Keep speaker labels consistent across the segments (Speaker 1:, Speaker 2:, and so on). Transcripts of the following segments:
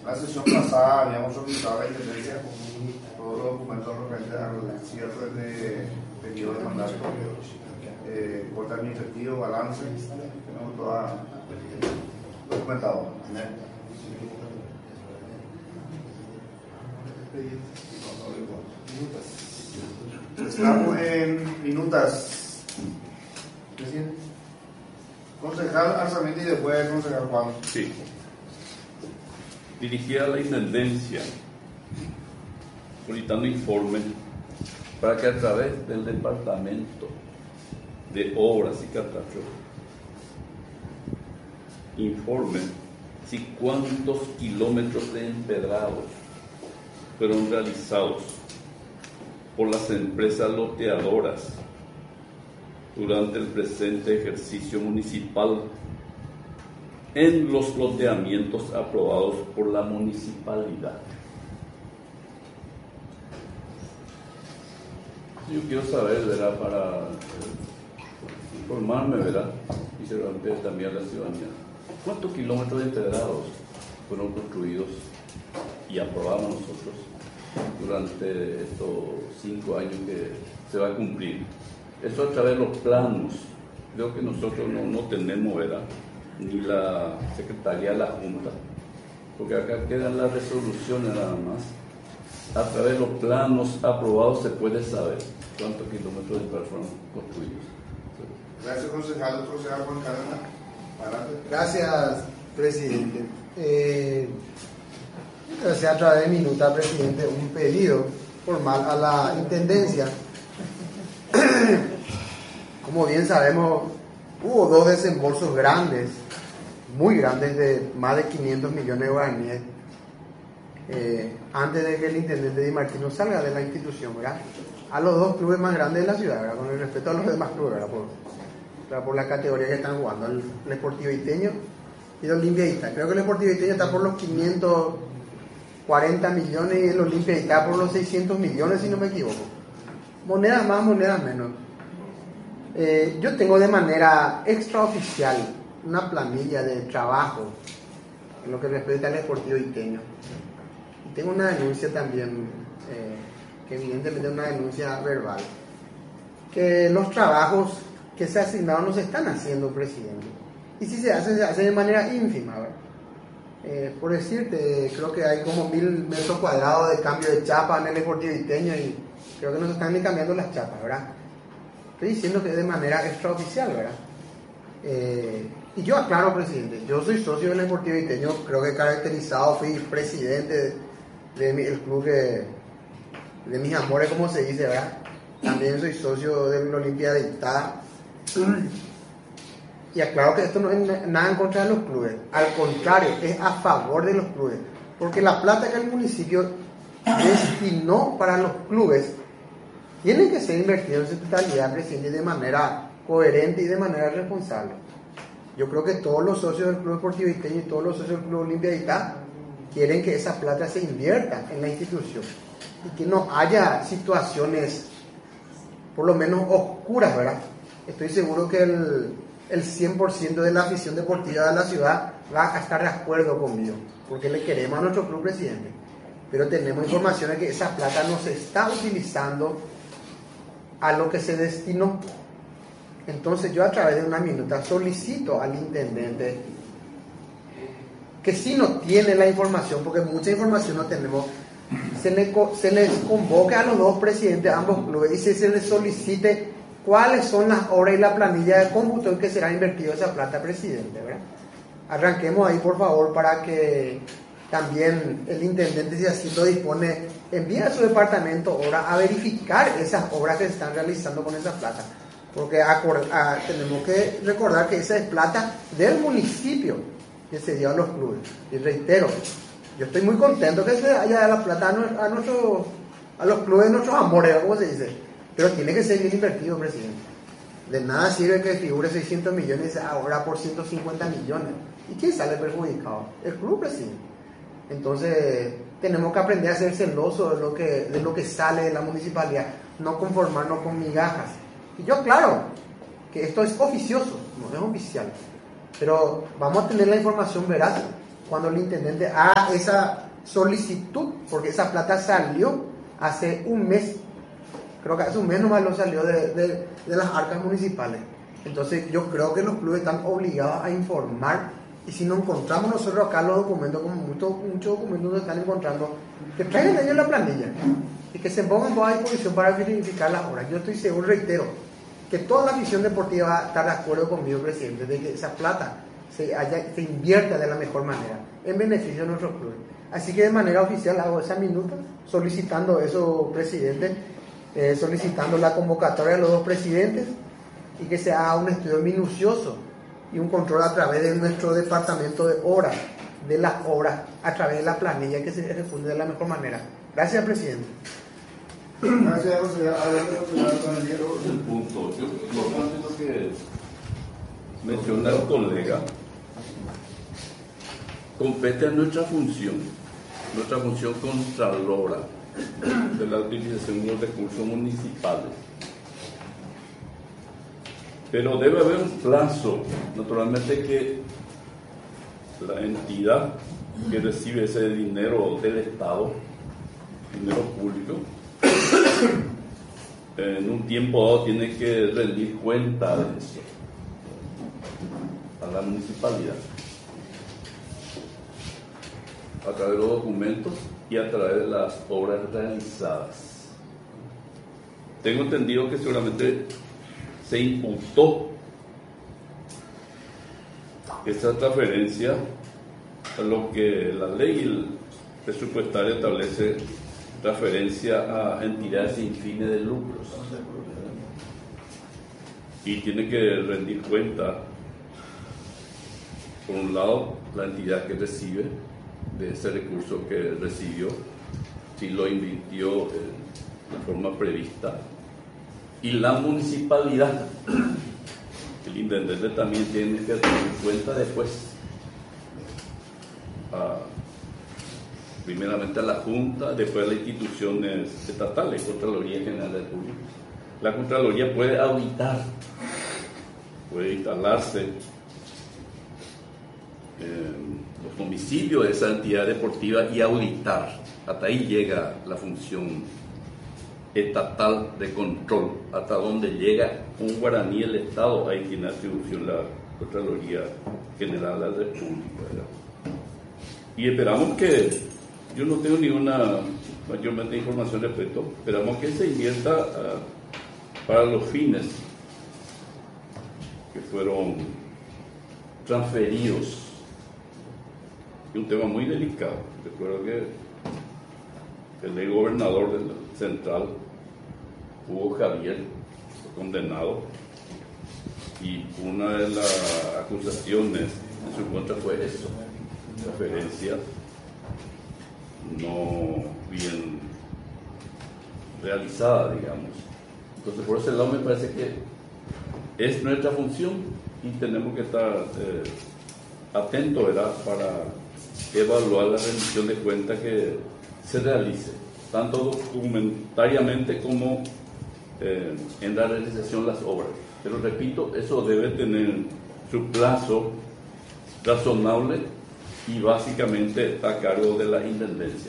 Speaker 1: La sesión pasada habíamos solicitado a la Intendencia todos los documentos referentes al cierre de periodo de mandato, corte administrativo, balance, tenemos todo documentado. Estamos en minutas. Concejal Arzamendi y después concejal Juan.
Speaker 2: Sí. Dirigida a la Intendencia, solicitando informe para que a través del Departamento de Obras y Catastro informe si cuántos kilómetros de empedrados fueron realizados por las empresas loteadoras durante el presente ejercicio municipal en los loteamientos aprobados por la municipalidad. Yo quiero saber, ¿verdad?, para informarme, ¿verdad?, y se lo amplíe también a la ciudadanía, ¿cuántos kilómetros de empedrados fueron construidos y aprobamos nosotros durante estos 5 años que se va a cumplir? Eso a través de los planos. Creo que nosotros no tenemos, ¿verdad?, ni la Secretaría de la Junta, porque acá quedan las resoluciones nada más. A través de los planos aprobados se puede saber cuántos kilómetros de empedrados fueron construidos.
Speaker 1: Gracias, concejal. Concejal Juan Cárdenas. Adelante.
Speaker 3: Gracias, presidente. A través de minuta, presidente, un pedido formal a la Intendencia. Como bien sabemos, hubo 2 desembolsos grandes, muy grandes, de más de 500 millones de guaraníes, antes de que el intendente Di Martino salga de la institución, ¿verdad?, a los 2 clubes más grandes de la ciudad, ¿verdad?, con el respeto a los demás clubes, ¿verdad?, por la categoría que están jugando, el Sportivo Iteño y el Olimpia Ita. Creo que el Sportivo Iteño está por los 540 millones y el Olimpia Ita por los 600 millones, si no me equivoco. Monedas más, monedas menos. Yo tengo de manera extraoficial una planilla de trabajo en lo que respecta al Sportivo Iteño. Y tengo una denuncia también, que evidentemente es una denuncia verbal, que los trabajos que se asignaron no se están haciendo, presidente. Y si se hace de manera ínfima, ¿verdad? Por decirte, creo que hay como 1000 metros cuadrados de cambio de chapa en el Sportivo Iteño y creo que no se están ni cambiando las chapas, ¿verdad? Estoy diciendo que es de manera extraoficial, ¿verdad? Y yo aclaro, presidente, yo soy socio del Sportivo Iteño, creo que caracterizado, fui presidente del club de mis amores, como se dice, ¿verdad? También soy socio del Olimpia de Itá. Y aclaro que esto no es nada en contra de los clubes, al contrario, es a favor de los clubes, porque la plata que el municipio destinó para los clubes tiene que ser invertida en su totalidad, presidente, de manera coherente y de manera responsable. Yo creo que todos los socios del Club Deportivo Iteño y todos los socios del Club Olimpia de Itá quieren que esa plata se invierta en la institución y que no haya situaciones, por lo menos oscuras, ¿verdad? Estoy seguro que el 100% de la afición deportiva de la ciudad va a estar de acuerdo conmigo, porque le queremos a nuestro club, presidente, pero tenemos información de que esa plata no se está utilizando a lo que se destinó. Entonces yo, a través de una minuta, solicito al intendente que, si no tiene la información, porque mucha información no tenemos, se les convoque a los 2 presidentes de ambos clubes y se les solicite cuáles son las obras y la planilla de cómputo en que será invertido esa plata, presidente, ¿verdad? Arranquemos ahí, por favor, para que también el intendente, si así lo dispone, envíe a su departamento obra a verificar esas obras que se están realizando con esa plata, porque tenemos que recordar que esa es plata del municipio que se dio a los clubes. Y reitero, yo estoy muy contento que se haya dado la plata a los clubes de nuestros amores, ¿cómo se dice? Pero tiene que ser bien invertido, presidente. De nada sirve que figure 600 millones ahora por 150 millones. ¿Y quién sale perjudicado? El club, presidente. Entonces, tenemos que aprender a ser celosos de lo que sale de la municipalidad, no conformarnos con migajas. Y yo, claro, que esto es oficioso, no es oficial. Pero vamos a tener la información veraz cuando el intendente haga esa solicitud, porque esa plata salió hace un mes, creo que hace un mes nomás lo salió de las arcas municipales. Entonces yo creo que los clubes están obligados a informar, y si no encontramos nosotros acá los documentos, como muchos documentos nos están encontrando, que traigan ellos la planilla y que se pongan toda a disposición para verificar las horas. Yo estoy seguro, reitero, que toda la afición deportiva va a estar de acuerdo conmigo, presidente, de que esa plata se invierta de la mejor manera en beneficio de nuestros clubes. Así que de manera oficial hago esa minuta solicitando eso, presidente, solicitando la convocatoria a los dos presidentes y que se haga un estudio minucioso y un control a través de nuestro departamento de horas, de las obras, a través de la planilla, que se refunde de la mejor manera. Gracias, presidente.
Speaker 1: Gracias, José. Adelante, con el diálogo.
Speaker 2: El punto. Yo lo que menciona el colega compete a nuestra función contralora de la utilización de los recursos municipales. Pero debe haber un plazo, naturalmente, que la entidad que recibe ese dinero del Estado, dinero público, en un tiempo dado tiene que rendir cuenta de eso a la municipalidad, a través de los documentos y a través de las obras realizadas. Tengo entendido que seguramente se imputó esta transferencia a lo que la ley presupuestaria establece, transferencia a entidades sin fines de lucros, y tiene que rendir cuenta, por un lado, la entidad que recibe de ese recurso que recibió, si lo invirtió de forma prevista, y la municipalidad. El intendente también tiene que tener cuenta después, primeramente a la Junta, después a las instituciones estatales, Contraloría General del Público. La Contraloría puede auditar, puede instalarse los domicilios de esa entidad deportiva y auditar. Hasta ahí llega la función estatal de control. Hasta donde llega un guaraní el Estado, ahí tiene atribución la Contraloría General de la República, ¿verdad? Y esperamos que, yo no tengo ninguna mayormente información al respecto, esperamos que se invierta para los fines que fueron transferidos. Es un tema muy delicado. Recuerdo que el gobernador del Central, Hugo Javier, fue condenado, y una de las acusaciones en su contra fue eso, transferencia no bien realizada, digamos. Entonces, por ese lado me parece que es nuestra función y tenemos que estar atentos, ¿verdad?, para evaluar la rendición de cuentas que se realice, tanto documentariamente como en la realización de las obras. Pero repito, eso debe tener su plazo razonable y básicamente a cargo de la intendencia.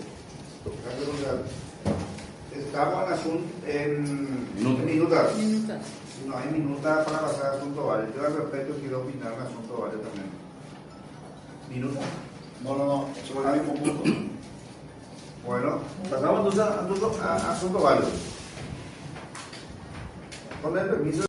Speaker 1: Estamos en minutas. Si no hay minutas para pasar al asunto vale. Yo al respecto quiero opinar en el asunto vale también. ¿Minutas? No, sobre el mismo punto. Bueno, pasamos entonces a asunto vale. Con el permiso.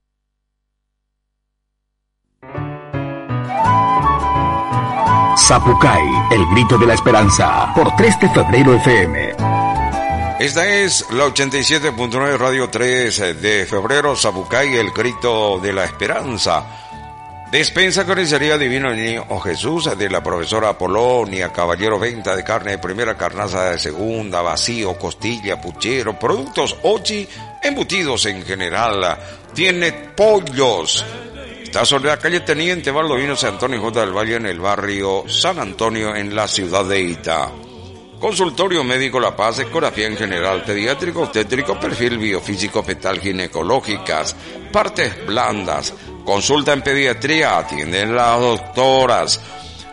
Speaker 4: Zapucay, el grito de la esperanza, por 3 de febrero FM.
Speaker 5: Esta es la 87.9 Radio 3 de febrero, Zapucay, el grito de la esperanza. Despensa Carnicería Divino Niño Jesús, de la profesora Apolonia Caballero, venta de carne de primera, carnaza de segunda, vacío, costilla, puchero, productos ochi, embutidos en general. Tiene pollos. Está sobre la calle Teniente Baldovino San Antonio J. del Valle, en el barrio San Antonio, en la ciudad de Ita. Consultorio médico La Paz, ecografía en general, pediátrico, obstétrico, perfil biofísico, fetal, ginecológicas, partes blandas. Consulta en pediatría, atienden las doctoras.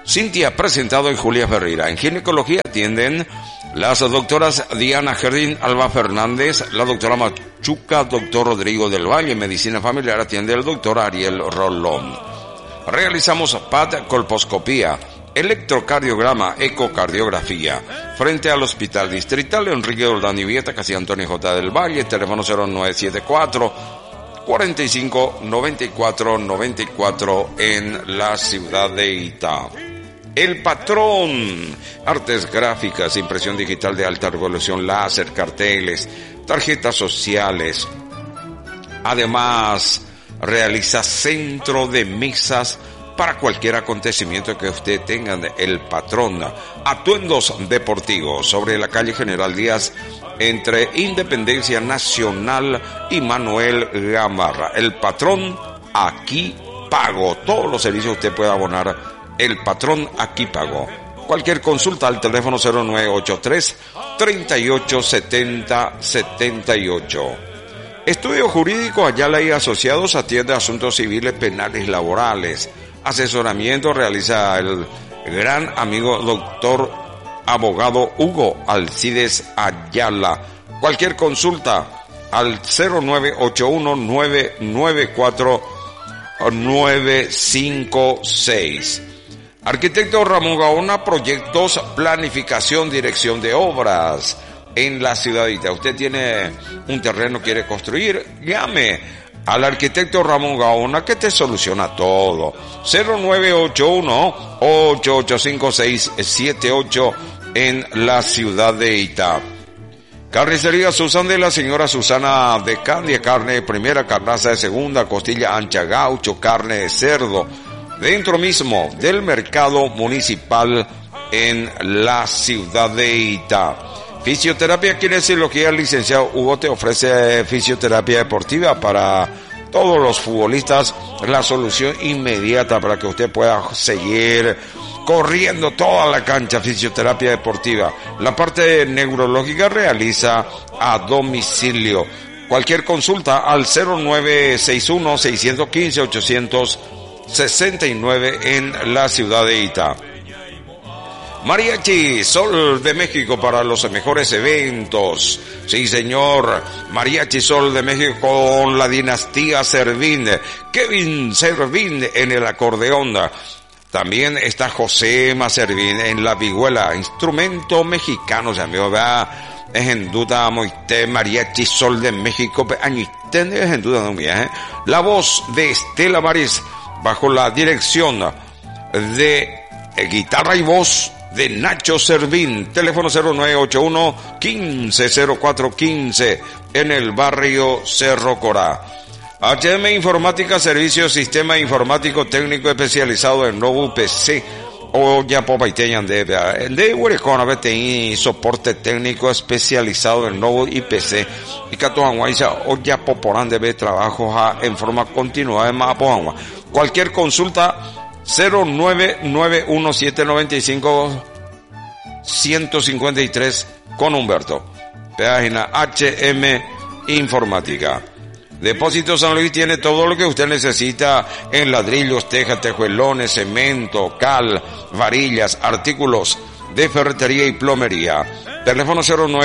Speaker 5: Cintia Presentado y Julia Ferreira. En ginecología atienden las doctoras Diana Jardín Alba Fernández, la doctora Machuca, doctor Rodrigo del Valle. En medicina familiar atiende el doctor Ariel Rolón. Realizamos PAT, colposcopía, electrocardiograma, ecocardiografía. Frente al Hospital Distrital Enrique Doldán y Vieta, casi Antonio J. del Valle, teléfono 0974 45 94 94 en la ciudad de Itá. El Patrón, artes gráficas, impresión digital de alta resolución, láser, carteles, tarjetas sociales. Además, realiza centro de mesas para cualquier acontecimiento que usted tenga. El Patrón, atuendos deportivos, sobre la calle General Díaz, entre Independencia Nacional y Manuel Gamarra. El Patrón, aquí pago. Todos los servicios usted puede abonar. El Patrón, aquí pago. Cualquier consulta al teléfono 0983 38 70 78. Estudio Jurídico Ayala y Asociados atiende asuntos civiles, penales, laborales. Asesoramiento realiza el gran amigo doctor abogado Hugo Alcides Ayala. Cualquier consulta al 0981 994 956. Arquitecto Ramón Gaona, proyectos, planificación, dirección de obras en la ciudadita. Usted tiene un terreno, quiere construir, llame al arquitecto Ramón Gaona que te soluciona todo. 0981 885678 en la ciudad de Itá. Carnicería Susan de la señora Susana de Candia, carne de primera, carnaza de segunda, costilla ancha, gaucho, carne de cerdo, dentro mismo del mercado municipal en la ciudad de Itá. Fisioterapia, kinesiología, el licenciado Hugo te ofrece fisioterapia deportiva para todos los futbolistas, la solución inmediata para que usted pueda seguir corriendo toda la cancha. Fisioterapia deportiva. La parte neurológica realiza a domicilio. Cualquier consulta al 0961 615 869 en la ciudad de Itá. Mariachi Sol de México para los mejores eventos. Sí, señor. Mariachi Sol de México con la dinastía Servín. Kevin Servín en el acordeón. También está José Servín en la vihuela. Instrumento mexicano, amigo, ¿verdad? Es en duda, moite, Mariachi Sol de México. Añiten, es en duda, no mía, ¿eh? La voz de Estela Maris bajo la dirección de guitarra y voz de Nacho Servín. Teléfono 0981 150415 en el barrio Cerro Corá. HM Informática, servicio sistema informático técnico especializado en nuevo PC. O ya popaiteñan de Huerecona BTI, soporte técnico especializado en nuevo IPC. Y Catoanguaiza o ya poporán de trabajo en forma continua de Mapoangua. Cualquier consulta 0991795153 con Humberto. Página HM Informática. Depósito San Luis tiene todo lo que usted necesita en ladrillos, tejas, tejuelones, cemento, cal, varillas, artículos de ferretería y plomería. Teléfono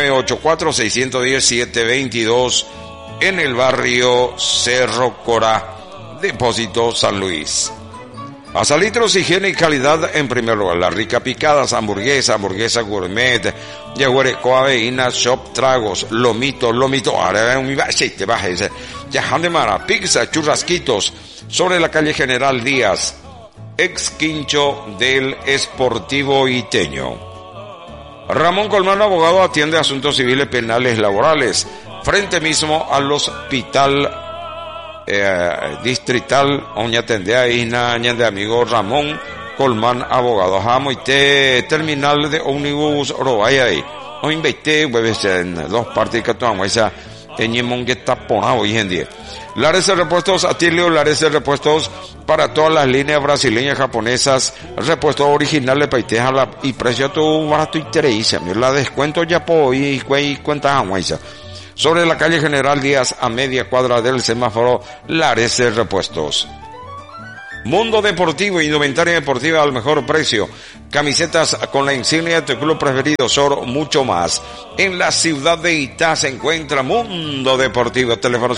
Speaker 5: 0984-610-722 en el barrio Cerro Corá. Depósito San Luis. Azalitros, higiene y calidad en primer lugar. Las ricas picadas, hamburguesa gourmet, yaguareco, aveína, shop, tragos, lomito, ahora un aceite, baja ese, yajan de mara, pizza, churrasquitos, sobre la calle General Díaz, ex quincho del Esportivo Iteño. Ramón Colmán, abogado, atiende asuntos civiles, penales, laborales, frente mismo al hospital distrital, oña tendea isna de amigo Ramón Colmán, abogado. Jamo y terminal de ómnibus Orobaya ahí. O invité, hueves en dos partes que tomamos esa teñimón que está ponado hoy en día. Lares de repuestos, Atilio, Lares de repuestos para todas las líneas brasileñas, japonesas, repuestos originales, paiteja y precio tu barato interés, la descuento ya po y cuenta aguaisa. Sobre la calle General Díaz, a media cuadra del semáforo, Lares de Repuestos. Mundo Deportivo, indumentaria deportiva al mejor precio, camisetas con la insignia de tu club preferido, Sor, mucho más. En la ciudad de Itá se encuentra Mundo Deportivo, teléfono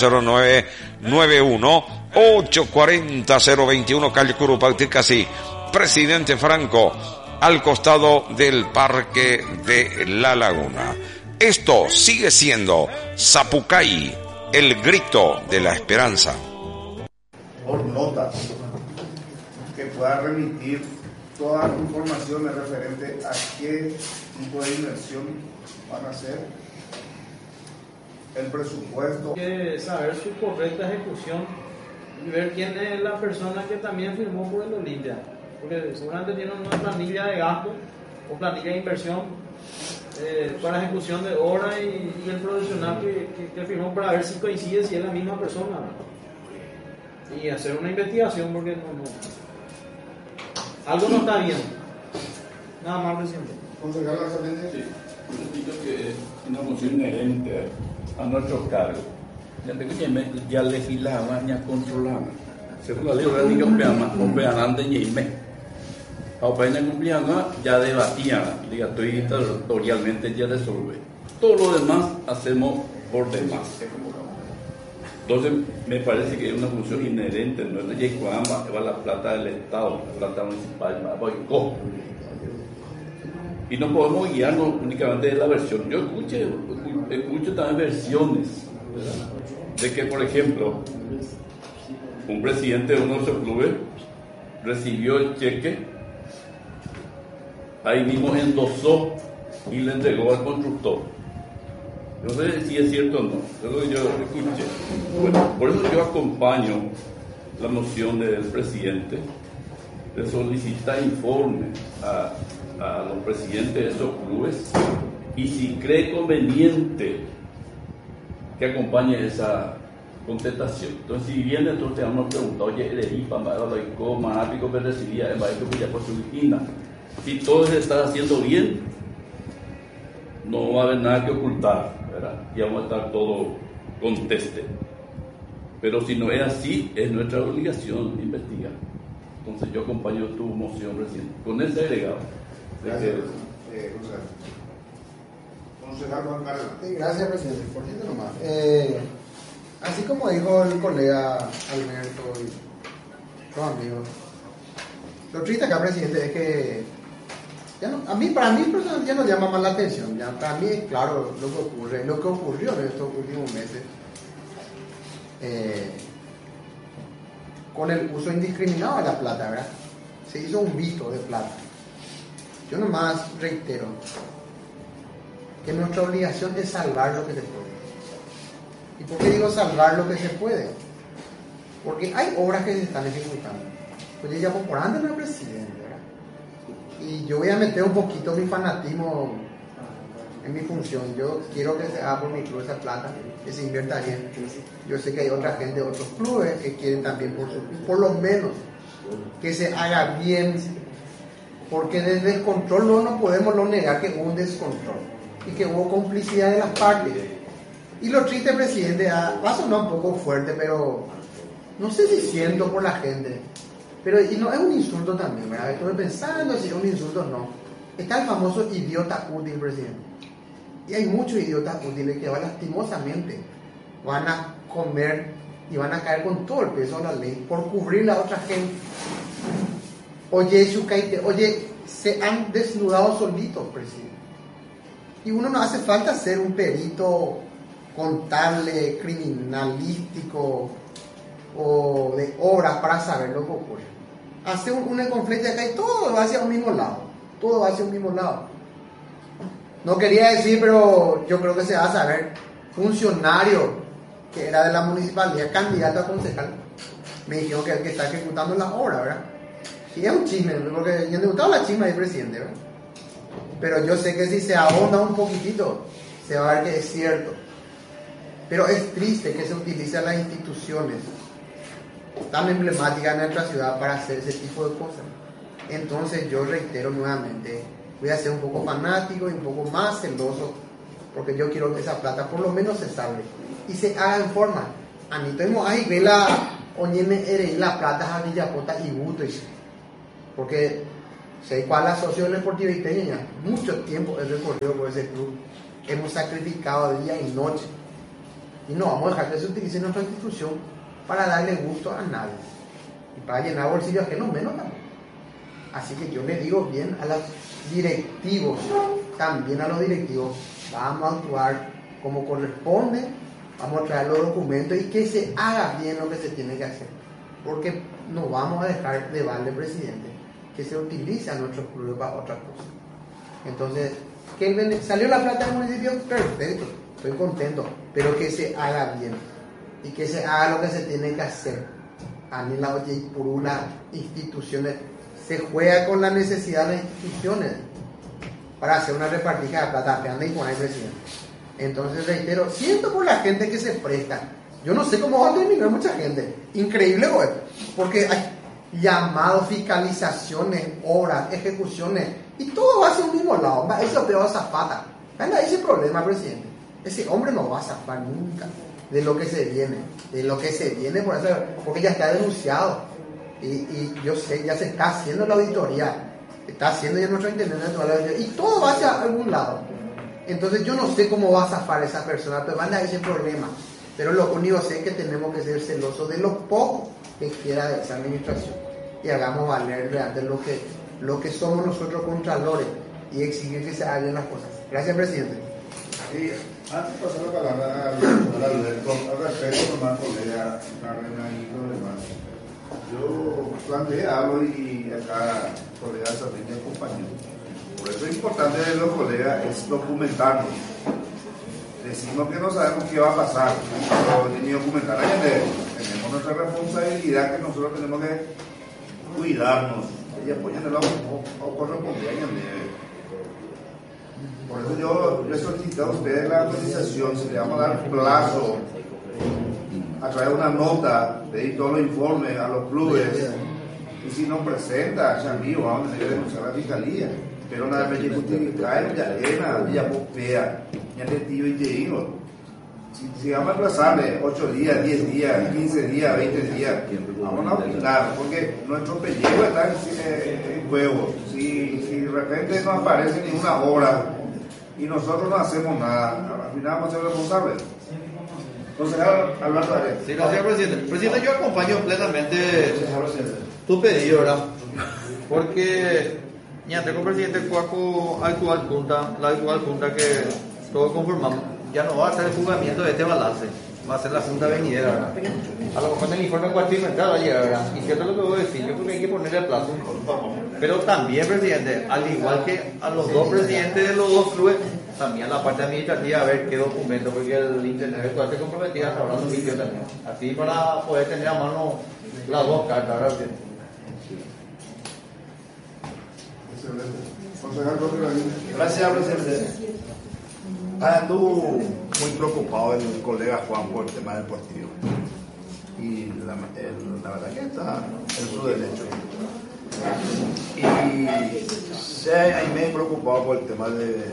Speaker 5: 0991-840-021, calle Curupauti, casi Presidente Franco, al costado del Parque de la Laguna. Esto sigue siendo Sapucay, el grito de la esperanza.
Speaker 1: Por notas que pueda remitir toda la información referente a qué tipo de inversión van a hacer, el presupuesto.
Speaker 6: Hay que saber su correcta ejecución y ver quién es la persona que también firmó por el Olimpia, porque seguramente tiene una planilla de gasto o planilla de inversión para ejecución de obra y el profesional que firmó, para ver si coincide, si es la misma persona, y hacer una investigación, porque algo no está bien. Nada más, presidente.
Speaker 2: Sí, yo que es una función inherente a nuestros cargos. Ya legislaban, ya controlaban. Según la ley orgánica, ya debatían, territorialmente ya resolver. Todo lo demás hacemos por demás. Entonces, me parece que es una función inherente, no es va la plata del Estado, la plata municipal, y no podemos guiarnos únicamente de la versión. Yo escucho también versiones, ¿verdad? De que, por ejemplo, un presidente de uno de esos clubes recibió el cheque, ahí mismo endosó y le entregó al constructor. No sé si es cierto o no, es lo que yo escuché. Bueno, por eso yo acompaño la moción del presidente de solicitar informe a los presidentes de esos clubes, y si cree conveniente que acompañe esa contestación. Entonces, si viene, entonces vamos a preguntar, oye, si todo se está haciendo bien, no va a haber nada que ocultar, ¿verdad? Y vamos a estar todo conteste. Pero si no es así, es nuestra obligación investigar. Entonces yo acompaño tu moción reciente con ese agregado.
Speaker 1: Gracias, concejal Juan Carlos.
Speaker 3: Sí, gracias, presidente. Por cierto nomás. Así como dijo el colega Alberto y los amigos, lo triste acá, presidente, es que ya no, para mí personalmente ya no llama más la atención. Ya, para mí es claro lo que ocurrió en estos últimos meses, con el uso indiscriminado de la plata, ¿verdad? Se hizo un vito de plata. Yo nomás reitero que nuestra obligación es salvar lo que se puede. ¿Y por qué digo salvar lo que se puede? Porque hay obras que se están ejecutando. Pues yo llamo por antes al presidente, ¿verdad? Y yo voy a meter un poquito mi fanatismo en mi función. Yo quiero que se haga por mi club esa plata, que se invierta bien. Yo sé que hay otra gente de otros clubes que quieren también por lo menos que se haga bien, porque desde el control no podemos negar que hubo un descontrol y que hubo complicidad de las partes. Y lo triste, presidente, va a sonar un poco fuerte, pero no sé si siento por la gente, pero y no es un insulto también, ¿verdad? Estoy pensando si es un insulto o no. Está el famoso idiota útil, presidente, y hay muchos idiotas útiles que lastimosamente van a comer y van a caer con todo el peso de la ley por cubrir a otra gente. Oye, se han desnudado solitos, presidente. Y uno no hace falta ser un perito contable, criminalístico o de obras para saber lo que ocurre. Hace una conflicto acá y todo va hacia un mismo lado. Todo va hacia un mismo lado. No quería decir, pero yo creo que se va a saber. Funcionario que era de la municipalidad, candidato a concejal, me dijeron que el que está ejecutando las obras, ¿verdad? Y es un chisme, porque yo me gustaba la chisma del presidente, ¿verdad? Pero yo sé que si se ahonda un poquitito, se va a ver que es cierto. Pero es triste que se utilicen las instituciones tan emblemáticas en nuestra ciudad para hacer ese tipo de cosas. Entonces yo reitero nuevamente, voy a ser un poco fanático y un poco más celoso, porque yo quiero que esa plata por lo menos se salve y se haga en forma. Anito Moay, vela oñeme en La Plata, a Villapota y Buto, porque sé cuál la Asociación Deportiva Iteña, mucho tiempo he recorrido por ese club, hemos sacrificado día y noche, y no vamos a dejar que se utilice nuestra institución para darle gusto a nadie, y para llenar bolsillos ajenos menos también. Así que yo le digo bien a los directivos, también a los directivos, vamos a actuar como corresponde, vamos a traer los documentos y que se haga bien lo que se tiene que hacer, porque no vamos a dejar de darle, presidente, que se utilice a nuestros clubes para otras cosas. Entonces, que salió la plata del municipio, perfecto, estoy contento, pero que se haga bien y que se haga lo que se tiene que hacer. A mí la oye por una institución se juega con la necesidad de las instituciones para hacer una repartija de plata, que anda y con el presidente. Entonces reitero, siento por la gente que se presta. Yo no sé cómo va a terminar mucha gente. Increíble, güey, porque hay llamados, fiscalizaciones, obras, ejecuciones, y todo va hacia un mismo lado. Eso te va a Zapata. Anda, ese problema, presidente. Ese hombre no va a zafar nunca de lo que se viene, por eso, porque ya está denunciado. Y yo sé, ya se está haciendo la auditoría, está haciendo ya nuestro intendente de toda la auditoría, y todo va hacia algún lado. Entonces yo no sé cómo va a zafar esa persona, pero manda ese problema. Pero lo único sé es que tenemos que ser celosos de lo poco que queda de esa administración y hagamos valer realmente lo que somos nosotros contralores y exigir que se hagan las cosas. Gracias, presidente.
Speaker 1: Sí, antes de pasar la palabra al Alberto, al respecto, nomás, colega, Carmen y lo demás. Yo planteé algo y acá, colegas también me acompañan. Por eso es importante de los colegas es documentarnos. Decimos que no sabemos qué va a pasar, pero ni documentar. Tenemos nuestra responsabilidad que nosotros tenemos que cuidarnos. Y apoyan el o correspondían. Por eso yo le solicité a ustedes la autorización, si le vamos a dar plazo a traer una nota, pedir todos los informes a los clubes, y si no presenta, ya mío, vamos a tener que denunciar a la fiscalía. Pero nada me justificar, ya era, ya popea, ya le tío y te digo. Si vamos a aplazarle 8 días, 10 días, 15 días, 20 días, vamos a opinar, porque nuestro pellejo está en juego. Si de repente no aparece ninguna obra y nosotros no hacemos nada, al final vamos a ser responsables. Entonces, Alberto,
Speaker 7: sí, gracias, presidente. Presidente, yo acompaño plenamente tu pedido, ¿verdad? Porque ya tengo presidente Cuaco, actual junta que todos conformamos, ya no va a ser el juzgamiento de este balance, va a ser la junta venidera, ¿verdad? A lo mejor el informe cuatrimestral va a llegar, ¿verdad? Y cierto lo que voy a decir, yo creo que hay que ponerle plazo. Pero también, presidente, al igual que a los dos presidentes de los dos clubes, también a la parte administrativa, a ver qué documento, porque el internet actual se comprometía a hablar un vídeo también. Así para poder tener a mano las dos cartas, ¿verdad, presidente?
Speaker 8: Gracias, presidente. Anduvo muy preocupado el colega Juan por el tema del deportivo. Y la verdad que está en su derecho. Y se ha medio preocupado por el tema de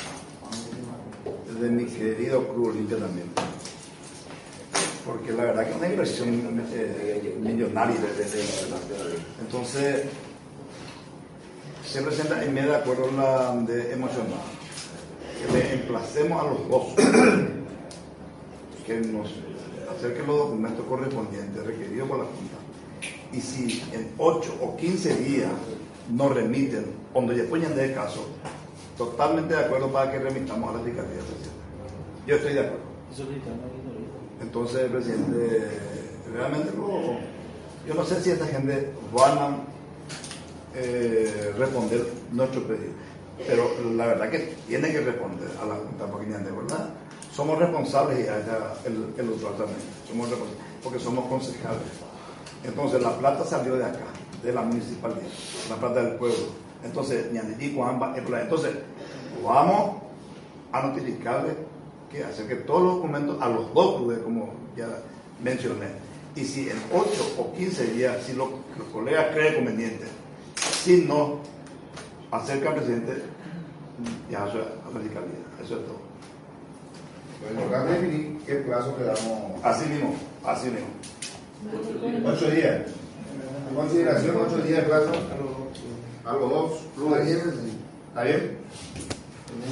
Speaker 8: mi querido Club Olimpia también. Porque la verdad que es una inversión millonaria. Entonces, se presenta en medio de acuerdo a la de emocionada. Que le emplacemos a los dos que nos acerquen los documentos correspondientes requeridos por la Junta. Y si en 8 o 15 días nos remiten, cuando ya ponen de caso, totalmente de acuerdo para que remitamos a la Fiscalía. Yo estoy de acuerdo. Entonces, presidente, realmente yo no sé si esta gente van a responder nuestro pedido, pero la verdad que tiene que responder a la Junta, porque de verdad somos responsables y allá el otro también, somos responsables, porque somos concejales. Entonces la plata salió de acá, de la municipalidad, la plata del pueblo. Entonces, entonces vamos a notificarle que acerque todos los documentos a los dos clubes, como ya mencioné. Y si en 8 o 15 días, si los colegas creen conveniente, si no, acerca al presidente ya a la fiscalía. Eso es todo.
Speaker 1: Lo importante es definir qué plazo le damos.
Speaker 8: Así mismo.
Speaker 1: 8 días. En consideración, 8 días de plazo a los dos clubes. ¿Está bien?